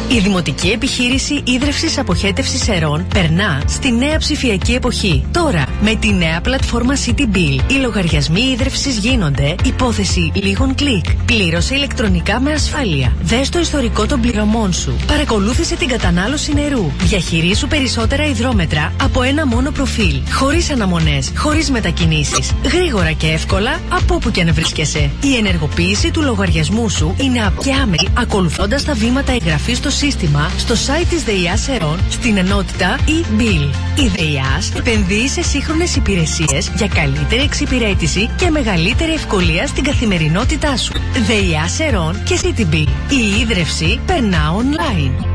Η δημοτική επιχείρηση ίδρυυσης αποχέτευσης Ερών περνά στη νέα ψηφιακή εποχή. Τώρα, με τη νέα πλατφόρμα CityBill, οι λογαριασμοί ίδρυυσης γίνονται υπόθεση λίγων κλικ. Πλήρωσε ηλεκτρονικά με ασφάλεια. Δες το ιστορικό των πληρωμών σου. Παρακολούθησε την κατανάλωση νερού. Διαχειρίσου περισσότερα υδρόμετρα από ένα μόνο προφίλ. Χωρίς αναμονές, χωρίς μετακινήσεις. Γρήγορα και εύκολα από όπου και αν βρίσκεσαι. Η ενεργοποίηση του λογαριασμού σου είναι και άμεση, ακολουθώντας τα βήματα εγγραφής στο σύστημα, στο site της ΔΕΙΑΣ Ερών, στην ενότητα e-bill. Η ΔΕΙΑΣ επενδύει σε σύγχρονες υπηρεσίες για καλύτερη εξυπηρέτηση και μεγαλύτερη ευκολία στην καθημερινότητά σου. ΔΕΙΑΣ Ερών και CityBill. Η ίδρυυση περνά online.